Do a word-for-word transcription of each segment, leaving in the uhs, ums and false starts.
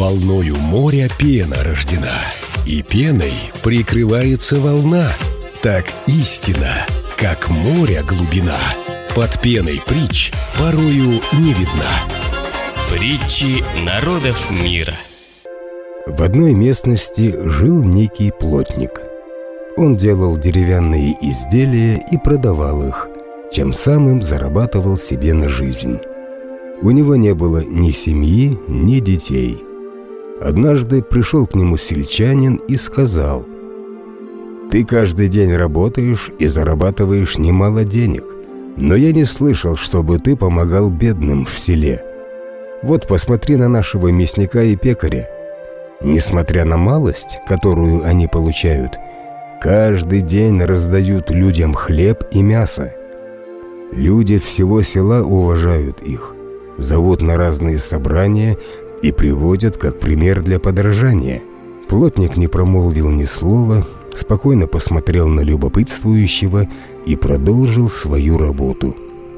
Волною моря пена рождена, и пеной прикрывается волна. Так истина, как море глубина, под пеной притч порою не видна. Притчи народов мира. В одной местности жил некий плотник. Он делал деревянные изделия и продавал их, тем самым зарабатывал себе на жизнь. У него не было ни семьи, ни детей. Однажды пришел к нему сельчанин и сказал: «Ты каждый день работаешь и зарабатываешь немало денег, но я не слышал, чтобы ты помогал бедным в селе. Вот посмотри на нашего мясника и пекаря. Несмотря на малость, которую они получают, каждый день раздают людям хлеб и мясо. Люди всего села уважают их, зовут на разные собрания и приводят как пример для подражания». Плотник не промолвил ни слова, спокойно посмотрел на любопытствующего и продолжил свою работу.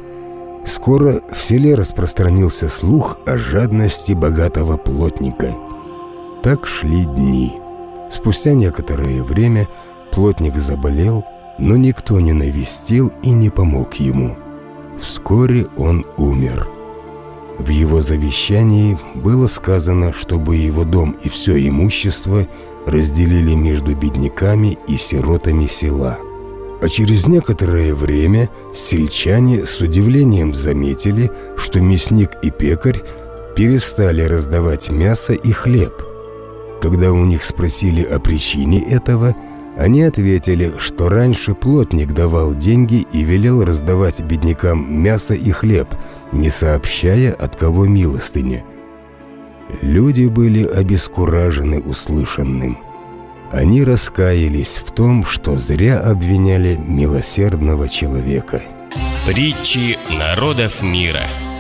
Скоро в селе распространился слух о жадности богатого плотника. Так шли дни. Спустя некоторое время плотник заболел, но никто не навестил и не помог ему. Вскоре он умер. В его завещании было сказано, чтобы его дом и все имущество разделили между бедняками и сиротами села. А через некоторое время сельчане с удивлением заметили, что мясник и пекарь перестали раздавать мясо и хлеб. Когда у них спросили о причине этого, они ответили, что раньше плотник давал деньги и велел раздавать беднякам мясо и хлеб, не сообщая, от кого милостыня. Люди были обескуражены услышанным. Они раскаялись в том, что зря обвиняли милосердного человека. Притчи народов мира.